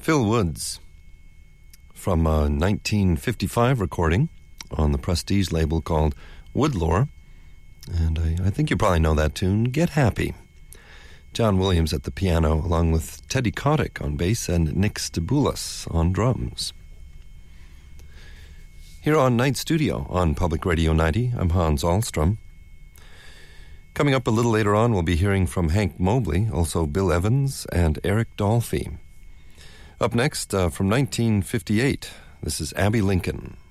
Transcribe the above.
Phil Woods from a 1955 recording on the Prestige label called Woodlore. And I think you probably know that tune, Get Happy. John Williams at the piano, along with Teddy Kotick on bass and Nick Staboulas on drums. Here on Night Studio on Public Radio 90, I'm Hans Ahlstrom. Coming up a little later on, we'll be hearing from Hank Mobley, also Bill Evans, and Eric Dolphy. Up next, from 1958, this is Abbey Lincoln.